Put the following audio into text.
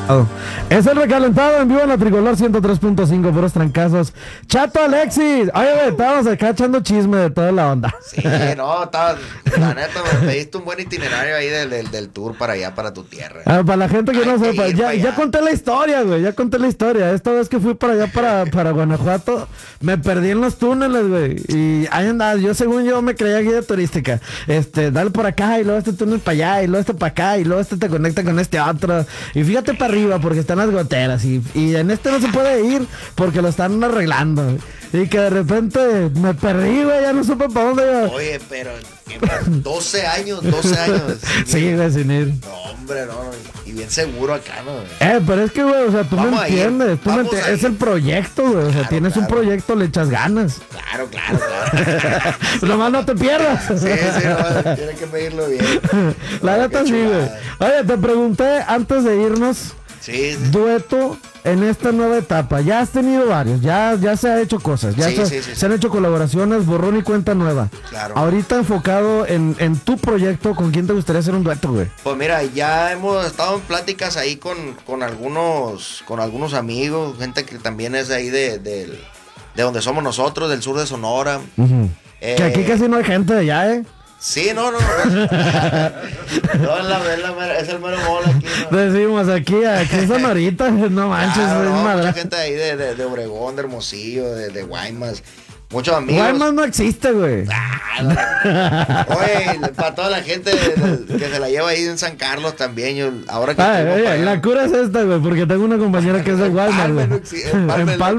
Es el recalentado en vivo en la Tricolor 103.5, puros trancazos. Chato Alexis. Oye, güey, estábamos acá echando chisme de toda la onda. Sí, no, la neta, me pediste un buen itinerario ahí del tour para allá, para tu tierra. Para la gente que Hay no que sepa, ir para ya allá. conté la historia, güey, ya conté la historia. Esta vez que fui para allá, para Guanajuato, me perdí en los túneles, güey. Y ahí andaba, según yo me creía guía turística. Dale por acá, y luego este túnel para allá, y luego este para acá, y luego este te conecta con este otro. Y fíjate para arriba, porque están las goteras. Y en este no se puede ir, porque lo están arreglando, güey. Y que de repente me perdí, güey, ya no supe para dónde iba. Oye, pero 12 años. Sí, güey, sin ir. No, hombre, no. Y bien seguro acá, ¿no? Pero es que, güey, o sea, tú Vamos me a ir, entiendes. vamos a Es ir. el proyecto, güey. O sea, Claro, tienes un claro. proyecto, le echas ganas. Claro. Nomás no te pierdas. Sí, no, tienes que pedirlo bien. La neta Qué sí, güey. chulada. Oye, te pregunté antes de irnos, Sí. dueto en esta nueva etapa. Ya has tenido varios, ya se ha hecho cosas, ya Sí, se, sí. se han hecho colaboraciones, borrón y cuenta nueva. Claro. Ahorita enfocado en tu proyecto, ¿con quién te gustaría hacer un dueto, güey? Pues mira, ya hemos estado en pláticas ahí con algunos amigos, gente que también es de ahí de donde somos nosotros, del sur de Sonora. Que aquí casi no hay gente de allá, ¿eh? Sí, no. No, es el mero mole aquí, ¿no? Decimos aquí en Sonorita, no manches, Claro, es no, madre. mucha gente ahí de Obregón, de Hermosillo, de Guaymas. Muchos amigos. Guaymas no existe, güey. Oye, para toda la gente que se la lleva ahí en San Carlos también. Ahora que estuvimos para allá. La cura es esta, güey, porque tengo una compañera que es de Guaymas, Palmer güey. no existe, Palmer En Palmer